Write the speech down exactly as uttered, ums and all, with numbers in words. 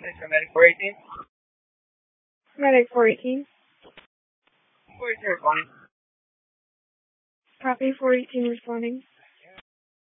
This is Medic four eighteen. Medic four eighteen. four eighteen responding. Copy, four eighteen responding.